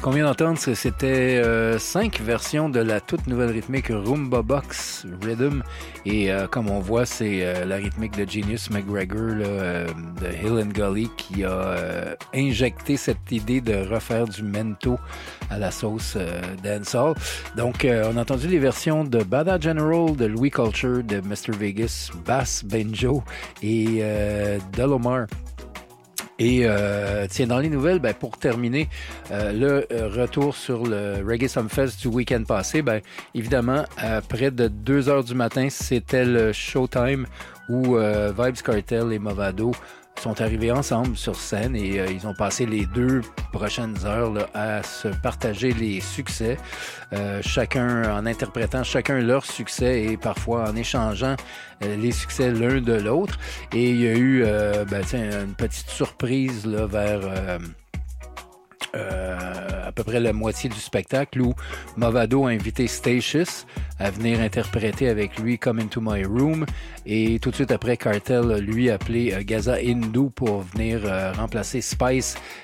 qu'on vient d'entendre, c'était 5 versions de la toute nouvelle rythmique Roomba Box Rhythm. Et comme on voit, c'est la rythmique de Genius McGregor là, de Hill and Gully qui a injecté cette idée de refaire du mento à la sauce dancehall. Donc, on a entendu les versions de Bada General, de Louis Culture, de Mr. Vegas, Bass Benjo et Delomar. Et tiens, dans les nouvelles, ben, pour terminer, le retour sur le Reggae Sumfest du week-end passé, ben, évidemment, à près de 2 heures du matin, c'était le showtime où Vybz Kartel et Mavado sont arrivés ensemble sur scène et ils ont passé les 2 prochaines heures là, à se partager les succès, chacun en interprétant chacun leur succès et parfois en échangeant les succès l'un de l'autre. Et il y a eu une petite surprise là, vers à peu près la moitié du spectacle où Mavado a invité Statius à venir interpréter avec lui Come Into My Room et tout de suite après Kartel lui a appelé Gaza Hindu pour venir remplacer Spice